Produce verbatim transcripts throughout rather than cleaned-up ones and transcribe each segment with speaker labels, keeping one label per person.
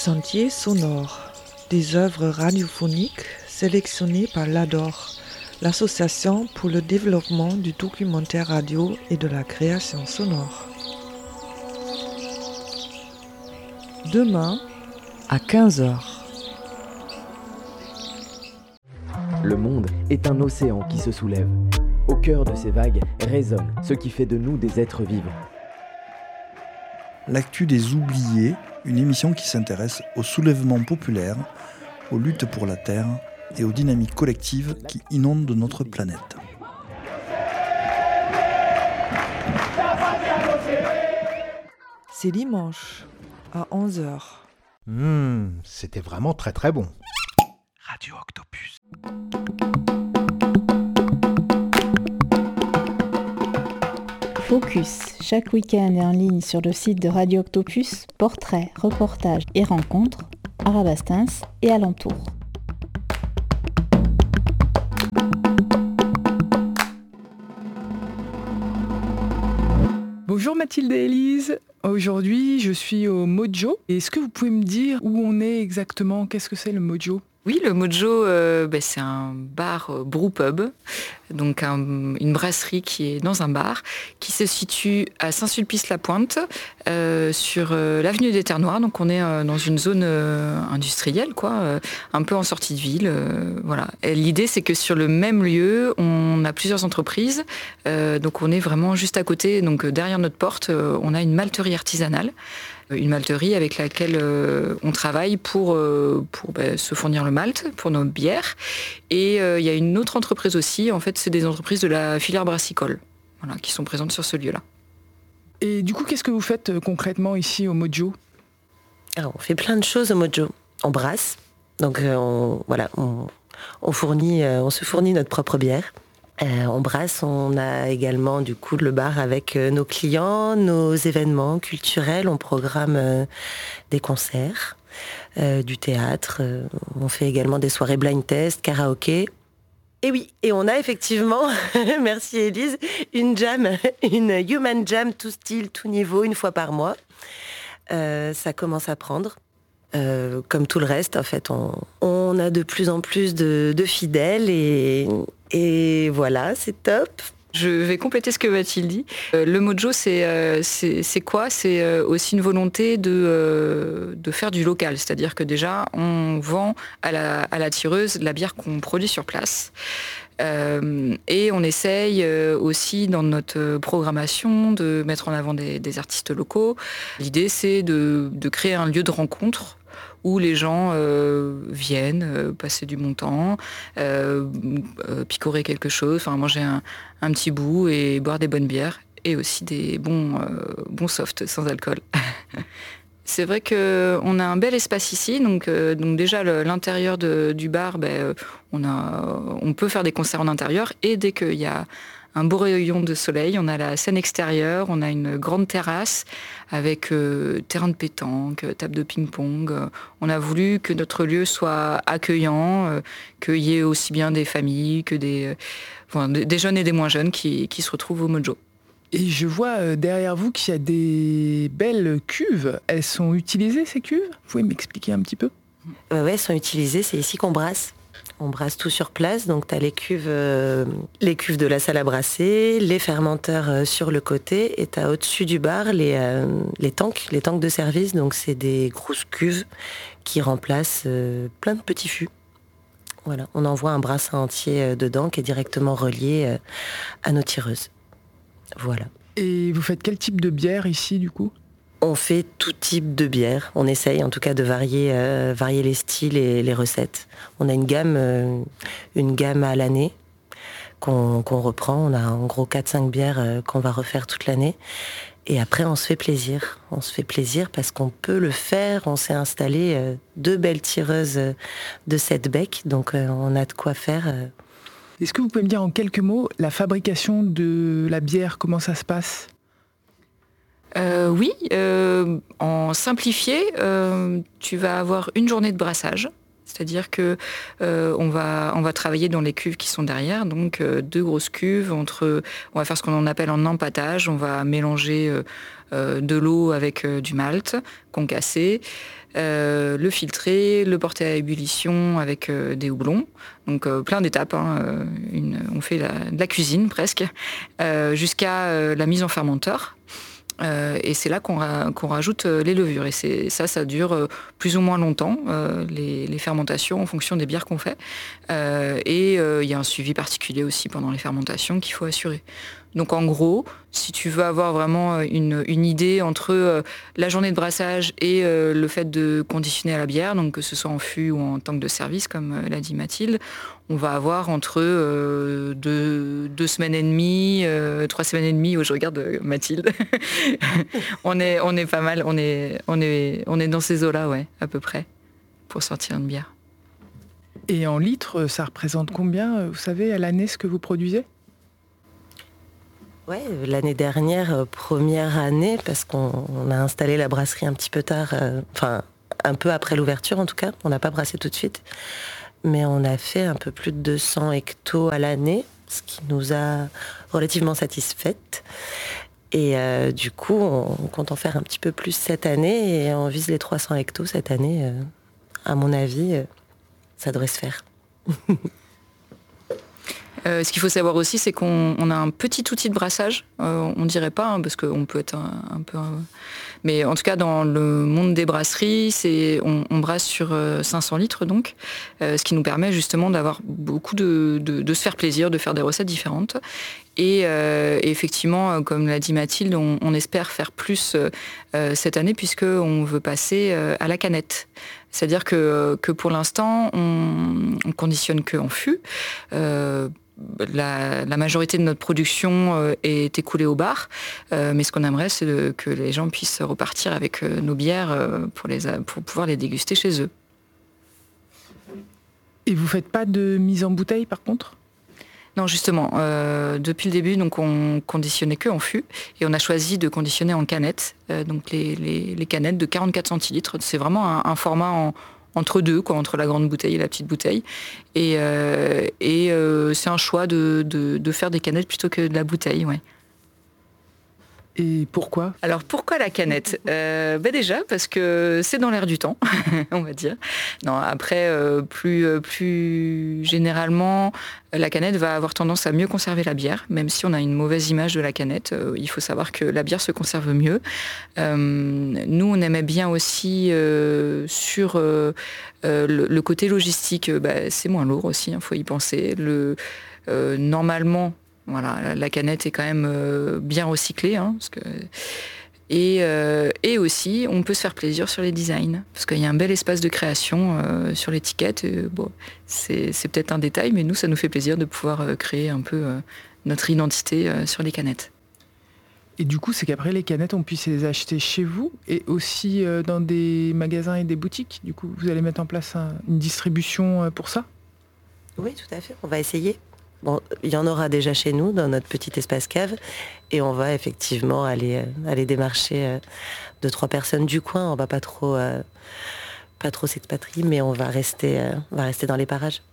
Speaker 1: Sentiers sonores, des œuvres radiophoniques sélectionnées par l'A D O R, l'Association pour le développement du documentaire radio et de la création sonore. Demain, à quinze heures.
Speaker 2: Le monde est un océan qui se soulève. Au cœur de ces vagues résonne ce qui fait de nous des êtres vivants.
Speaker 3: L'actu des oubliés, une émission qui s'intéresse au soulèvement populaire, aux luttes pour la Terre et aux dynamiques collectives qui inondent notre planète.
Speaker 1: C'est dimanche, à onze heures.
Speaker 4: Mmh, c'était vraiment très très bon.
Speaker 3: Radio Octopus.
Speaker 5: Focus, chaque week-end et en ligne sur le site de Radio Octopus, portraits, reportages et rencontres à Rabastens et alentours.
Speaker 6: Bonjour Mathilde et Élise, aujourd'hui je suis au Mojo. Est-ce que vous pouvez me dire où on est exactement? Qu'est-ce que c'est le Mojo?
Speaker 7: Oui, le Mojo, euh, bah, c'est un bar euh, brew-pub, donc un, une brasserie qui est dans un bar, qui se situe à Saint-Sulpice-la-Pointe, euh, sur euh, l'avenue des Terres Noires. Donc on est euh, dans une zone euh, industrielle, quoi, euh, un peu en sortie de ville. Euh, voilà. Et l'idée, c'est que sur le même lieu, on a plusieurs entreprises. Euh, donc on est vraiment juste à côté. Donc derrière notre porte, euh, on a une malterie artisanale. Une malterie avec laquelle euh, on travaille pour, euh, pour bah, se fournir le malt, pour nos bières. Et euh, il y a une autre entreprise aussi, en fait, c'est des entreprises de la filière brassicole, voilà, qui sont présentes sur ce lieu-là.
Speaker 6: Et du coup, qu'est-ce que vous faites euh, concrètement ici au Mojo?
Speaker 8: Alors, on fait plein de choses au Mojo. On brasse, donc euh, on, voilà, on, on, fournit, euh, on se fournit notre propre bière. Euh, on brasse, on a également du coup le bar avec euh, nos clients, nos événements culturels, on programme euh, des concerts, euh, du théâtre, euh, on fait également des soirées blind test, karaoké. Et oui, et on a effectivement, merci Élise, une jam, une human jam tout style, tout niveau, une fois par mois. Euh, ça commence à prendre. Euh, comme tout le reste, en fait, on, on a de plus en plus de, de fidèles et, et voilà, c'est top.
Speaker 7: Je vais compléter ce que Mathilde dit. Euh, le Mojo, c'est, euh, c'est, c'est quoi? C'est euh, aussi une volonté de, euh, de faire du local. C'est-à-dire que déjà, on vend à la, à la tireuse la bière qu'on produit sur place. Euh, et on essaye euh, aussi dans notre programmation de mettre en avant des, des artistes locaux. L'idée, c'est de, de créer un lieu de rencontre où les gens euh, viennent euh, passer du bon temps, euh, euh, picorer quelque chose, enfin manger un, un petit bout et boire des bonnes bières et aussi des bons, euh, bons softs sans alcool. C'est vrai qu'on a un bel espace ici, donc, euh, donc déjà le, l'intérieur de, du bar, ben, on, a, on peut faire des concerts en intérieur et dès qu'il y a un beau rayon de soleil, on a la scène extérieure, on a une grande terrasse avec euh, terrain de pétanque, table de ping-pong. On a voulu que notre lieu soit accueillant, euh, qu'il y ait aussi bien des familles que des, euh, enfin, des jeunes et des moins jeunes qui, qui se retrouvent au Mojo.
Speaker 6: Et je vois derrière vous qu'il y a des belles cuves. Elles sont utilisées, ces cuves? Vous pouvez m'expliquer un petit peu?
Speaker 8: euh, Ouais, elles sont utilisées, c'est ici qu'on brasse. On brasse tout sur place, donc tu as les cuves, euh, les cuves de la salle à brasser, les fermenteurs euh, sur le côté, et tu as au-dessus du bar les, euh, les tanks, les tanks de service, donc c'est des grosses cuves qui remplacent euh, plein de petits fûts. Voilà, on envoie un brassin entier euh, dedans qui est directement relié euh, à nos tireuses. Voilà.
Speaker 6: Et vous faites quel type de bière ici, du coup?
Speaker 8: On fait tout type de bière. On essaye en tout cas de varier, euh, varier les styles et les recettes. On a une gamme, euh, une gamme à l'année qu'on, qu'on reprend. On a en gros quatre cinq bières euh, qu'on va refaire toute l'année. Et après, on se fait plaisir. On se fait plaisir parce qu'on peut le faire. On s'est installé euh, deux belles tireuses euh, de sept becs. Donc euh, on a de quoi faire. Euh.
Speaker 6: Est-ce que vous pouvez me dire en quelques mots la fabrication de la bière, comment ça se passe?
Speaker 7: Euh, oui, euh, en simplifié, euh, tu vas avoir une journée de brassage, c'est-à-dire que euh, on va on va travailler dans les cuves qui sont derrière, donc euh, deux grosses cuves entre, on va faire ce qu'on appelle en empâtage, on va mélanger euh, euh, de l'eau avec euh, du malt concassé, euh, le filtrer, le porter à ébullition avec euh, des houblons. Donc euh, plein d'étapes, hein, euh, une, on fait la, de la cuisine presque, euh, jusqu'à euh, la mise en fermenteur. Euh, et c'est là qu'on, ra- qu'on rajoute euh, les levures. Et c'est, ça, ça dure euh, plus ou moins longtemps, euh, les, les fermentations, en fonction des bières qu'on fait. Euh, et il euh, y a un suivi particulier aussi pendant les fermentations qu'il faut assurer. Donc en gros, si tu veux avoir vraiment une, une idée entre euh, la journée de brassage et euh, le fait de conditionner à la bière, donc que ce soit en fût ou en tank de service, comme euh, l'a dit Mathilde, on va avoir entre euh, deux, deux semaines et demie, euh, trois semaines et demie, où je regarde euh, Mathilde. on, est, on est pas mal, on est, on est, on est dans ces eaux-là, ouais, à peu près, pour sortir une bière.
Speaker 6: Et en litres, ça représente combien, vous savez, à l'année, ce que vous produisez ?
Speaker 8: Ouais, l'année dernière, euh, première année, parce qu'on on a installé la brasserie un petit peu tard, euh, enfin un peu après l'ouverture en tout cas, on n'a pas brassé tout de suite, mais on a fait un peu plus de deux cents hectos à l'année, ce qui nous a relativement satisfaites. Et euh, du coup, on, on compte en faire un petit peu plus cette année, et on vise les trois cents hectos cette année. Euh, à mon avis, euh, ça devrait se faire.
Speaker 7: Euh, ce qu'il faut savoir aussi, c'est qu'on on a un petit outil de brassage. Euh, on dirait pas, hein, parce qu'on peut être un, un peu... Un... Mais en tout cas, dans le monde des brasseries, c'est, on, on brasse sur euh, cinq cents litres, donc, euh, ce qui nous permet justement d'avoir beaucoup de, de, de se faire plaisir, de faire des recettes différentes. Et, euh, et effectivement, comme l'a dit Mathilde, on, on espère faire plus euh, cette année, puisqu'on veut passer euh, à la canette. C'est-à-dire que, que pour l'instant, on, on conditionne qu'en fût. Euh, La, la majorité de notre production euh, est écoulée au bar, euh, mais ce qu'on aimerait, c'est de, que les gens puissent repartir avec euh, nos bières euh, pour, les, pour pouvoir les déguster chez eux.
Speaker 6: Et vous faites pas de mise en bouteille, par contre ?
Speaker 7: Non, justement, euh, depuis le début, donc on conditionnait que en fût, et on a choisi de conditionner en canettes, euh, donc les, les, les canettes de quarante-quatre centilitres. C'est vraiment un, un format en entre deux, quoi, entre la grande bouteille et la petite bouteille. Et, euh, et euh, c'est un choix de, de, de faire des canettes plutôt que de la bouteille, ouais.
Speaker 6: Et pourquoi ?
Speaker 7: Alors pourquoi la canette ? euh, ben Déjà parce que c'est dans l'air du temps, on va dire. Non, après, euh, plus, plus généralement, la canette va avoir tendance à mieux conserver la bière, même si on a une mauvaise image de la canette. Euh, il faut savoir que la bière se conserve mieux. Euh, nous, on aimait bien aussi euh, sur euh, euh, le, le côté logistique. Ben, c'est moins lourd aussi, il hein, faut y penser. Le, euh, normalement, Voilà, la canette est quand même euh, bien recyclée. Hein, parce que... et, euh, et aussi, on peut se faire plaisir sur les designs. Parce qu'il y a un bel espace de création euh, sur l'étiquette. Euh, bon, c'est, c'est peut-être un détail, mais nous, ça nous fait plaisir de pouvoir euh, créer un peu euh, notre identité euh, sur les canettes.
Speaker 6: Et du coup, c'est qu'après, les canettes, on puisse les acheter chez vous et aussi euh, dans des magasins et des boutiques. Du coup, vous allez mettre en place un, une distribution euh, pour ça ?
Speaker 8: Oui, tout à fait. On va essayer. Bon, il y en aura déjà chez nous, dans notre petit espace cave, et on va effectivement aller, euh, aller démarcher euh, deux, trois personnes du coin. On va pas trop, euh, pas trop s'expatrier, mais on va rester, euh, on va rester dans les parages.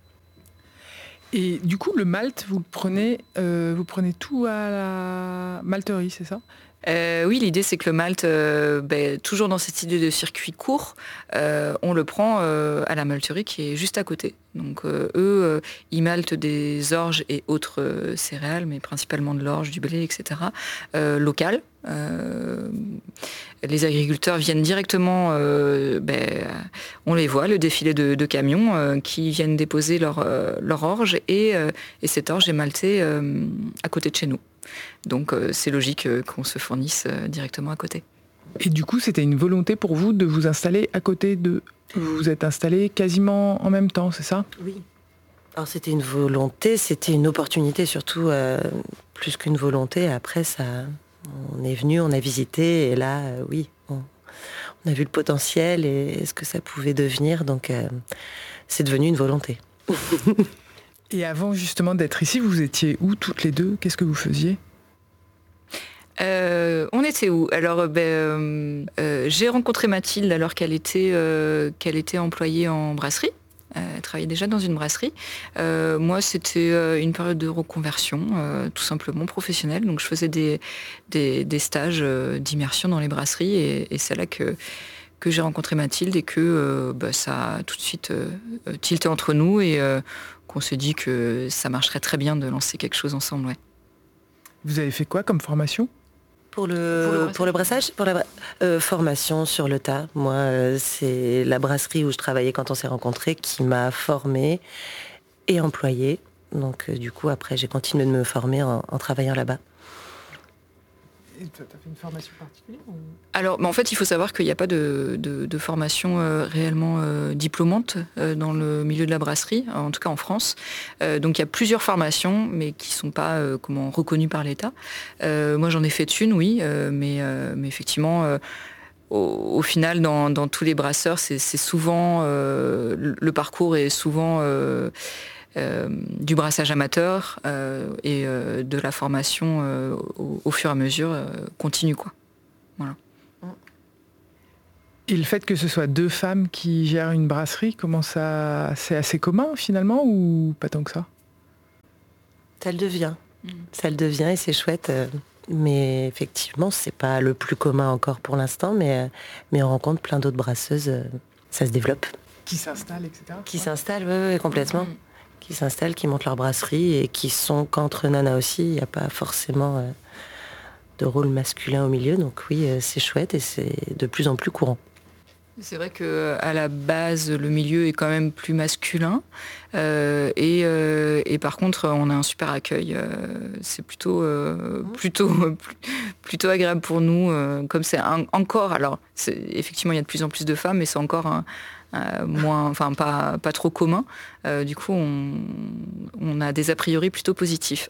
Speaker 6: Et du coup, le malt, vous le prenez, euh, vous prenez tout à la malterie, c'est ça ?
Speaker 7: Euh, oui, l'idée c'est que le malt, euh, ben, toujours dans cette idée de circuit court, euh, on le prend euh, à la malterie qui est juste à côté. Donc euh, eux, euh, ils maltent des orges et autres euh, céréales, mais principalement de l'orge, du blé, et cetera, euh, local. Euh, les agriculteurs viennent directement, euh, ben, on les voit, le défilé de, de camions euh, qui viennent déposer leur, euh, leur orge, et, euh, et cette orge est maltée euh, à côté de chez nous. Donc euh, c'est logique euh, qu'on se fournisse euh, directement à côté.
Speaker 6: Et du coup, c'était une volonté pour vous de vous installer à côté de... Vous vous êtes installés quasiment en même temps, c'est ça ?
Speaker 8: Oui. Alors c'était une volonté, c'était une opportunité surtout, euh, plus qu'une volonté. Après, ça, on est venu, on a visité, et là, euh, oui, on, on a vu le potentiel et ce que ça pouvait devenir. Donc euh, c'est devenu une volonté.
Speaker 6: Et avant justement d'être ici, vous étiez où toutes les deux ? Qu'est-ce que vous faisiez ?
Speaker 7: Euh, on était où ? Alors, ben, euh, euh, j'ai rencontré Mathilde alors qu'elle était, euh, qu'elle était employée en brasserie. Elle travaillait déjà dans une brasserie. Euh, moi, c'était euh, une période de reconversion, euh, tout simplement professionnelle. Donc, je faisais des, des, des stages euh, d'immersion dans les brasseries. Et, et c'est là que, que j'ai rencontré Mathilde et que euh, bah, ça a tout de suite euh, tilté entre nous et euh, qu'on s'est dit que ça marcherait très bien de lancer quelque chose ensemble. Ouais.
Speaker 6: Vous avez fait quoi comme formation ?
Speaker 8: Pour le, pour le brassage, pour la euh, formation sur le tas. Moi, euh, c'est la brasserie où je travaillais quand on s'est rencontrés qui m'a formée et employée. Donc, euh, du coup, après, j'ai continué de me former en, en travaillant là-bas.
Speaker 6: Et tu as fait une formation particulière ou...
Speaker 7: Alors, bah en fait, il faut savoir qu'il n'y a pas de, de, de formation euh, réellement euh, diplômante euh, dans le milieu de la brasserie, en tout cas en France. Euh, donc, il y a plusieurs formations, mais qui ne sont pas euh, comment, reconnues par l'État. Euh, moi, j'en ai fait une, oui, euh, mais, euh, mais effectivement... Euh, Au, au final, dans, dans tous les brasseurs, c'est, c'est souvent euh, le parcours est souvent euh, euh, du brassage amateur euh, et euh, de la formation euh, au, au fur et à mesure euh, continue, quoi. Voilà.
Speaker 6: Et le fait que ce soit deux femmes qui gèrent une brasserie, comment ça, c'est assez commun finalement ou pas tant que ça ?
Speaker 8: Ça le devient, mmh. ça le devient et c'est chouette. Euh... Mais effectivement, c'est pas le plus commun encore pour l'instant, mais, mais on rencontre plein d'autres brasseuses, ça se développe.
Speaker 6: Qui s'installent, et cetera.
Speaker 8: Qui s'installent, oui, oui, complètement. Mmh. Qui s'installent, qui montent leur brasserie et qui sont qu'entre nanas aussi. Il n'y a pas forcément euh, de rôle masculin au milieu, donc oui, euh, c'est chouette et c'est de plus en plus courant.
Speaker 7: C'est vrai qu'à la base, le milieu est quand même plus masculin. Euh, et, euh, et par contre, on a un super accueil. Euh, c'est plutôt, euh, plutôt, plutôt agréable pour nous. Euh, comme c'est un, encore, alors c'est, effectivement, il y a de plus en plus de femmes, mais c'est encore un, un, moins, enfin pas, pas trop commun. Euh, du coup, on, on a des a priori plutôt positifs.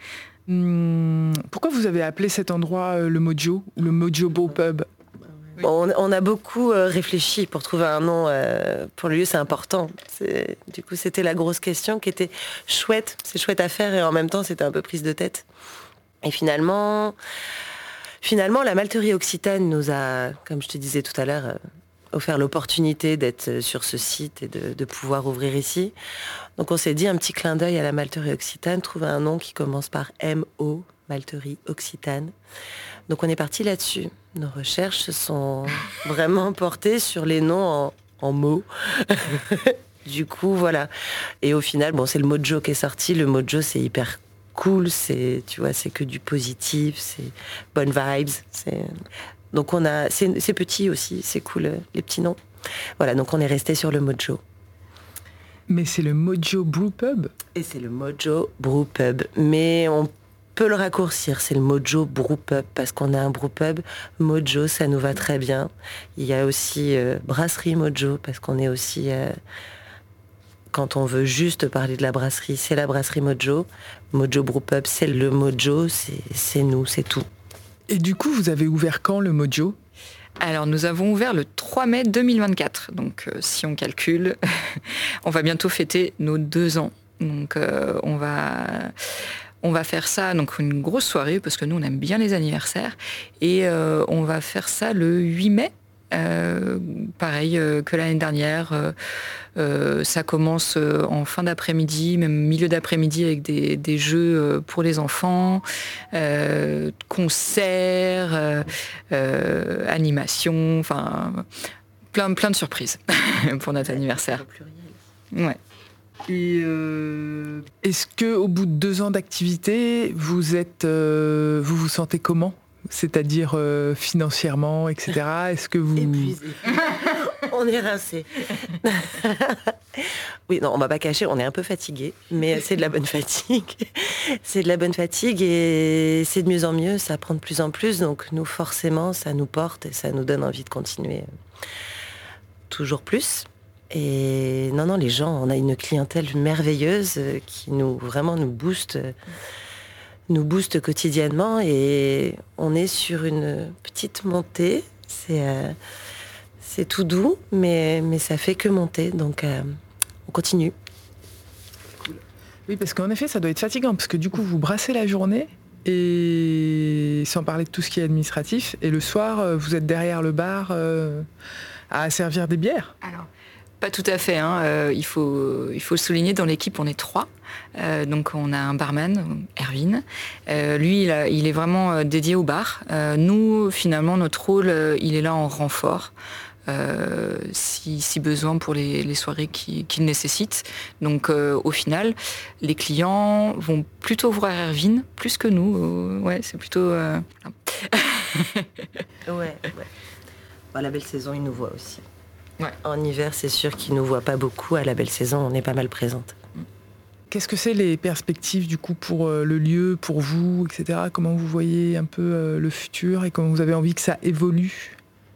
Speaker 6: Hum, pourquoi vous avez appelé cet endroit euh, le Mojo, ou le Mojo Brewpub ?
Speaker 8: Bon, on, on a beaucoup euh, réfléchi pour trouver un nom euh, pour le lieu, c'est important. C'est, du coup, c'était la grosse question qui était chouette. C'est chouette à faire et en même temps, c'était un peu prise de tête. Et finalement, finalement, la malterie occitane nous a, comme je te disais tout à l'heure, euh, offert l'opportunité d'être sur ce site et de, de pouvoir ouvrir ici. Donc, on s'est dit un petit clin d'œil à la malterie occitane, trouver un nom qui commence par M O, malterie occitane. Donc on est parti là-dessus. Nos recherches se sont vraiment portées sur les noms en, en mots. Du coup, voilà. Et au final, bon, c'est le Mojo qui est sorti. Le Mojo, c'est hyper cool. C'est, tu vois, c'est que du positif. C'est bonnes vibes. C'est... Donc on a, c'est, c'est petit aussi. C'est cool, les petits noms. Voilà, donc on est resté sur le Mojo.
Speaker 6: Mais c'est le Mojo Brewpub ?
Speaker 8: Et c'est le Mojo Brewpub. Mais on peut le raccourcir, c'est le Mojo Brewpub parce qu'on a un brewpub. Mojo, ça nous va très bien. Il y a aussi euh, Brasserie Mojo parce qu'on est aussi, euh, quand on veut juste parler de la brasserie, c'est la Brasserie Mojo. Mojo Brewpub, c'est le Mojo, c'est, c'est nous, c'est tout.
Speaker 6: Et du coup, vous avez ouvert quand le Mojo ?
Speaker 7: Alors, nous avons ouvert le trois mai deux mille vingt-quatre. Donc, euh, si on calcule, on va bientôt fêter nos deux ans. Donc, euh, on va... On va faire ça, donc une grosse soirée, parce que nous, on aime bien les anniversaires. Et euh, on va faire ça le huit mai, euh, pareil euh, que l'année dernière. Euh, euh, ça commence euh, en fin d'après-midi, même milieu d'après-midi, avec des, des jeux euh, pour les enfants, euh, concerts, euh, euh, animations, enfin, plein, plein de surprises pour notre anniversaire. Ouais.
Speaker 6: Et euh, est-ce que au bout de deux ans d'activité, vous êtes, euh, vous vous sentez comment ? C'est-à-dire euh, financièrement, et cetera. Est-ce que vous
Speaker 8: épuisé ? On est rincé. Oui, non, on va pas cacher, on est un peu fatigué, mais c'est de la bonne fatigue. C'est de la bonne fatigue et c'est de mieux en mieux. Ça prend de plus en plus, donc nous forcément, ça nous porte et ça nous donne envie de continuer toujours plus. Et non, non, les gens, on a une clientèle merveilleuse qui nous, vraiment nous booste, nous booste quotidiennement et on est sur une petite montée. C'est, euh, c'est tout doux, mais, mais ça fait que monter, donc euh, on continue.
Speaker 6: Oui, parce qu'en effet, ça doit être fatigant, parce que du coup, vous brassez la journée, et sans parler de tout ce qui est administratif, et le soir, vous êtes derrière le bar euh, à servir des bières.
Speaker 7: Alors, Pas tout à fait. Hein. Euh, il faut, il faut le souligner, dans l'équipe, on est trois. Euh, donc on a un barman, Erwin. Euh, lui, il, a, il est vraiment dédié au bar. Euh, nous, finalement, notre rôle, euh, il est là en renfort. Euh, si, si besoin pour les, les soirées qu'il qui nécessite. Donc euh, au final, les clients vont plutôt voir Erwin plus que nous. Euh, ouais, c'est plutôt... Euh...
Speaker 8: ouais, ouais. Bon, à la belle saison, il nous voit aussi.
Speaker 7: Ouais.
Speaker 8: En hiver, c'est sûr qu'il nous voit pas beaucoup. À la belle saison, on est pas mal présente.
Speaker 6: Qu'est-ce que c'est les perspectives du coup pour euh, le lieu, pour vous, et cetera. Comment vous voyez un peu euh, le futur et comment vous avez envie que ça évolue ?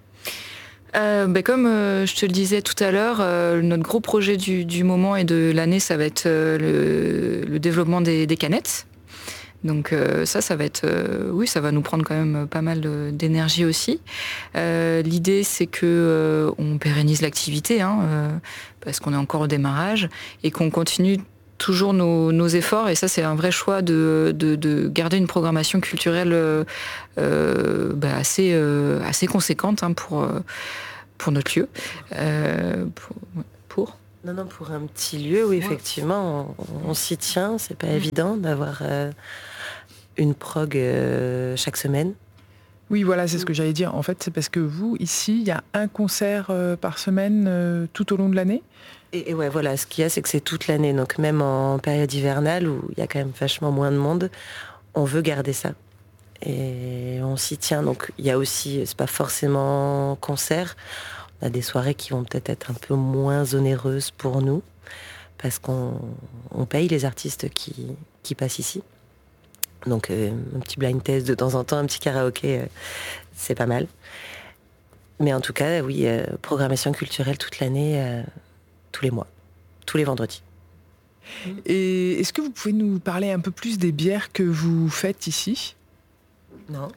Speaker 7: Euh, ben comme euh, je te le disais tout à l'heure, euh, notre gros projet du, du moment et de l'année, ça va être euh, le, le développement des, des canettes. Donc euh, ça, ça va être, euh, oui, ça va nous prendre quand même pas mal de, d'énergie aussi. Euh, l'idée, c'est que euh, on pérennise l'activité, hein, euh, parce qu'on est encore au démarrage, et qu'on continue toujours nos, nos efforts. Et ça, c'est un vrai choix de, de, de garder une programmation culturelle euh, euh, bah, assez, euh, assez conséquente hein, pour, euh, pour notre lieu. Euh, pour, pour
Speaker 8: Non, non, pour un petit lieu, oui, effectivement, on, on s'y tient. C'est pas mmh. évident d'avoir euh, une prog euh, chaque semaine.
Speaker 6: Oui, voilà, c'est ce que j'allais dire. En fait, c'est parce que vous, ici, il y a un concert euh, par semaine euh, tout au long de l'année.
Speaker 8: Et, et ouais, voilà, ce qu'il y a, c'est que c'est toute l'année. Donc même en période hivernale, où il y a quand même vachement moins de monde, on veut garder ça. Et on s'y tient. Donc il y a aussi, c'est pas forcément concert. On a des soirées qui vont peut-être être un peu moins onéreuses pour nous, parce qu'on on paye les artistes qui, qui passent ici. Donc euh, un petit blind test de temps en temps, un petit karaoké, euh, c'est pas mal. Mais en tout cas, oui, euh, programmation culturelle toute l'année, euh, tous les mois, tous les vendredis.
Speaker 6: Et est-ce que vous pouvez nous parler un peu plus des bières que vous faites ici ?
Speaker 8: Non.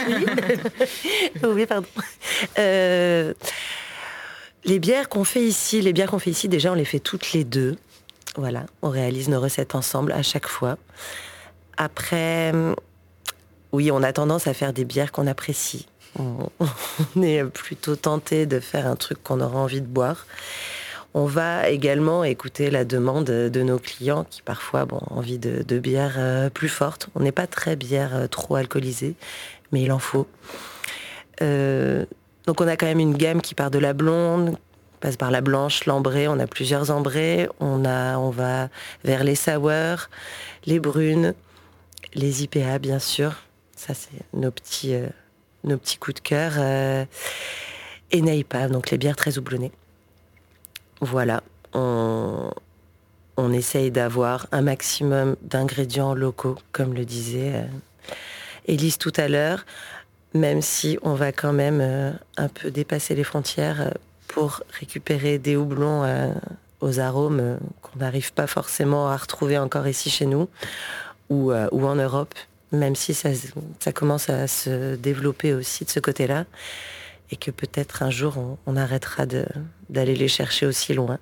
Speaker 8: Oui, pardon. Euh, les bières qu'on fait ici, les bières qu'on fait ici, déjà, on les fait toutes les deux. Voilà, on réalise nos recettes ensemble à chaque fois. Après, oui, on a tendance à faire des bières qu'on apprécie. On, on est plutôt tenté de faire un truc qu'on aura envie de boire. On va également écouter la demande de nos clients qui parfois bon, ont envie de, de bières euh, plus fortes. On n'est pas très bière euh, trop alcoolisée, mais il en faut. Euh, donc on a quand même une gamme qui part de la blonde, passe par la blanche, l'ambrée. On a plusieurs ambrées. On, a, on va vers les sour, les brunes, les I P A bien sûr. Ça c'est nos petits, euh, nos petits coups de cœur. Euh, et Naipa, donc les bières très houblonnées. Voilà, on, on essaye d'avoir un maximum d'ingrédients locaux, comme le disait euh, Élise tout à l'heure, même si on va quand même euh, un peu dépasser les frontières euh, pour récupérer des houblons euh, aux arômes euh, qu'on n'arrive pas forcément à retrouver encore ici chez nous ou, euh, ou en Europe, même si ça, ça commence à se développer aussi de ce côté-là. Et que peut-être un jour, on, on arrêtera de, d'aller les chercher aussi loin.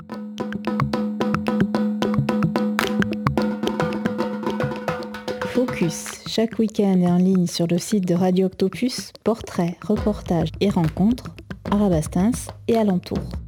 Speaker 5: Focus, chaque week-end est en ligne sur le site de Radio Octopus, portraits, reportages et rencontres à Rabastens et alentours.